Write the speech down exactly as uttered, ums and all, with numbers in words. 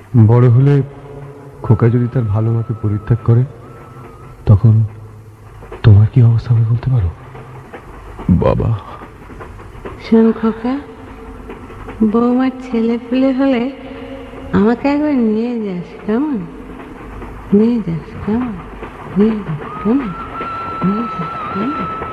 বড় হলে খোকা যদি তার ভালো মাকে পরিত্যাগ করে তখন তোমার কি অবস্থা হবে বলতে পারো? বাবা, শোন খোকা, বৌমার ছেলে পেলে হলে আমাকে একবার নিয়ে যাস, কেমন? নিয়ে যাস কেমন? নিয়ে যাস কেমন? নিয়ে যাস কেমন?